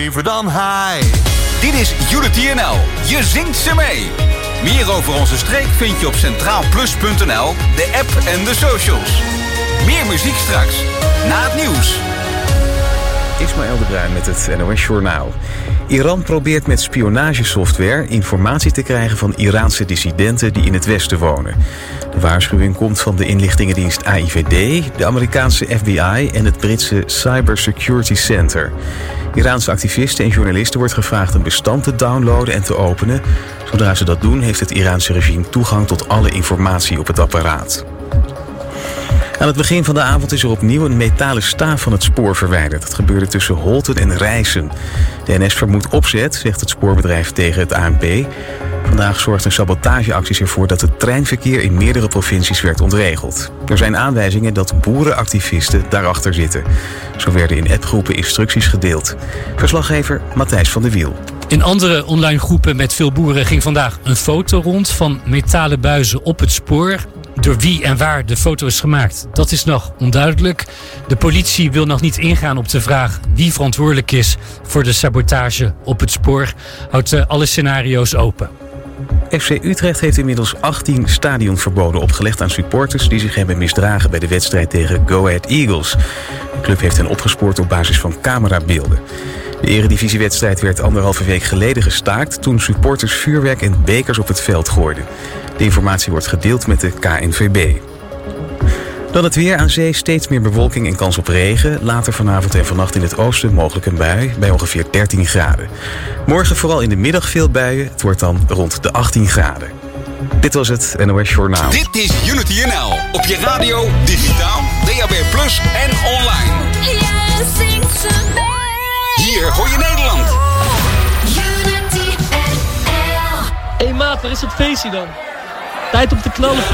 Liever dan hij. Dit is Unity NL. Je zingt ze mee. Meer over onze streek vind je op centraalplus.nl, de app en de socials. Meer muziek straks, na het nieuws. Ismaël de Bruin met het NOS Journaal. Iran probeert met spionagesoftware informatie te krijgen van Iraanse dissidenten die in het westen wonen. De waarschuwing komt van de inlichtingendienst AIVD, de Amerikaanse FBI en het Britse Cybersecurity Center. Iraanse activisten en journalisten wordt gevraagd een bestand te downloaden en te openen. Zodra ze dat doen, heeft het Iraanse regime toegang tot alle informatie op het apparaat. Aan het begin van de avond is er opnieuw een metalen staaf van het spoor verwijderd. Dat gebeurde tussen Holten en Rijssen. De NS vermoedt opzet, zegt het spoorbedrijf tegen het ANP. Vandaag zorgden sabotageacties ervoor dat het treinverkeer in meerdere provincies werd ontregeld. Er zijn aanwijzingen dat boerenactivisten daarachter zitten. Zo werden in appgroepen instructies gedeeld. Verslaggever Matthijs van der Wiel. In andere online groepen met veel boeren ging vandaag een foto rond van metalen buizen op het spoor. Door wie en waar de foto is gemaakt, dat is nog onduidelijk. De politie wil nog niet ingaan op de vraag wie verantwoordelijk is voor de sabotage op het spoor. Houdt alle scenario's open. FC Utrecht heeft inmiddels 18 stadionverboden opgelegd aan supporters die zich hebben misdragen bij de wedstrijd tegen Go Ahead Eagles. De club heeft hen opgespoord op basis van camerabeelden. De eredivisiewedstrijd werd 1,5 week geleden gestaakt toen supporters vuurwerk en bekers op het veld gooiden. De informatie wordt gedeeld met de KNVB. Dan het weer. Aan zee steeds meer bewolking en kans op regen. Later vanavond en vannacht in het oosten mogelijk een bui bij ongeveer 13 graden. Morgen vooral in de middag veel buien. Het wordt dan rond de 18 graden. Dit was het NOS Journaal. Dit is Unity NL. Op je radio, digitaal, DAB+ en online. Hier hoor je Nederland. Hé maat, waar is het feestje dan? Tijd om te knallen.